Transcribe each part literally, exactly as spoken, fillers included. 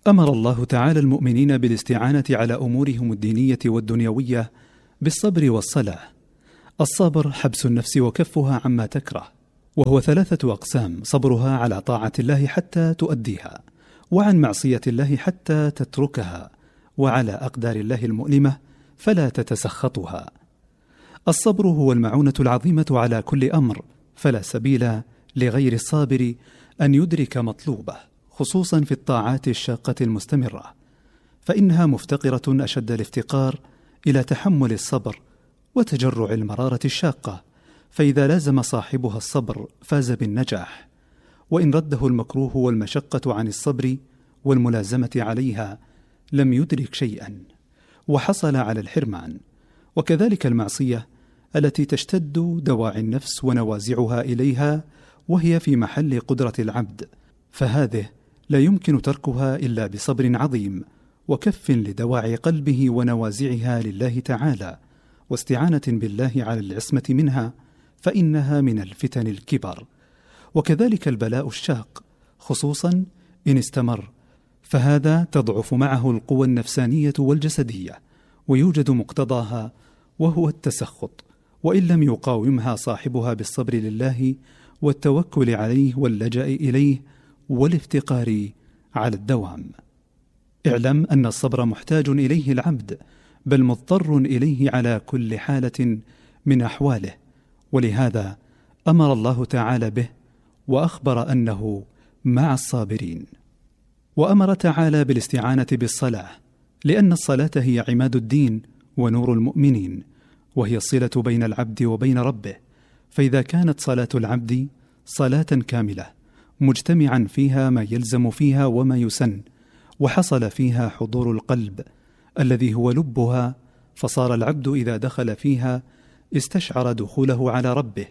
أمر الله تعالى المؤمنين بالاستعانة على أمورهم الدينية والدنيوية بالصبر والصلاة. الصبر حبس النفس وكفها عما تكره، وهو ثلاثة أقسام: صبرها على طاعة الله حتى تؤديها، وعن معصية الله حتى تتركها، وعلى أقدار الله المؤلمة فلا تتسخطها. الصبر هو المعونة العظيمة على كل أمر، فلا سبيل لغير الصابر أن يدرك مطلوبه، خصوصا في الطاعات الشاقة المستمرة، فإنها مفتقرة أشد الافتقار إلى تحمل الصبر وتجرع المرارة الشاقة، فإذا لازم صاحبها الصبر فاز بالنجاح، وإن رده المكروه والمشقة عن الصبر والملازمة عليها لم يدرك شيئا وحصل على الحرمان. وكذلك المعصية التي تشتد دواعي النفس ونوازعها إليها وهي في محل قدرة العبد، فهذه لا يمكن تركها إلا بصبر عظيم وكف لدواعي قلبه ونوازعها لله تعالى، واستعانة بالله على العصمة منها، فإنها من الفتن الكبر. وكذلك البلاء الشاق، خصوصا إن استمر، فهذا تضعف معه القوى النفسانية والجسدية، ويوجد مقتضاها وهو التسخط، وإن لم يقاومها صاحبها بالصبر لله والتوكل عليه واللجأ إليه والافتقار على الدوام. اعلم أن الصبر محتاج إليه العبد، بل مضطر إليه على كل حالة من أحواله، ولهذا أمر الله تعالى به وأخبر أنه مع الصابرين. وأمر تعالى بالاستعانة بالصلاة، لأن الصلاة هي عماد الدين ونور المؤمنين، وهي الصلة بين العبد وبين ربه، فإذا كانت صلاة العبد صلاة كاملة مجتمعا فيها ما يلزم فيها وما يسن، وحصل فيها حضور القلب الذي هو لبها، فصار العبد إذا دخل فيها استشعر دخوله على ربه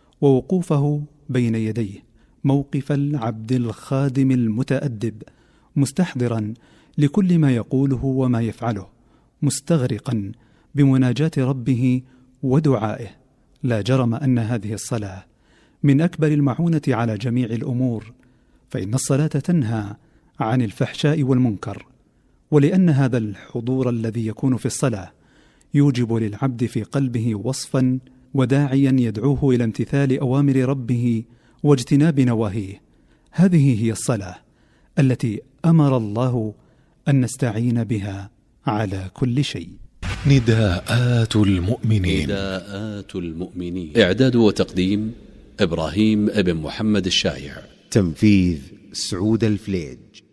ووقوفه بين يديه موقف العبد الخادم المتأدب، مستحضرا لكل ما يقوله وما يفعله، مستغرقا بمناجاة ربه ودعائه. لا جرم أن هذه الصلاة من أكبر المعونة على جميع الأمور، فإن الصلاة تنهى عن الفحشاء والمنكر، ولأن هذا الحضور الذي يكون في الصلاة يوجب للعبد في قلبه وصفا وداعيا يدعوه إلى امتثال أوامر ربه واجتناب نواهيه. هذه هي الصلاة التي أمر الله أن نستعين بها على كل شيء. نداءات المؤمنين. نداءات المؤمنين. إعداد وتقديم إبراهيم ابن محمد الشايع. تنفيذ سعود الفليج.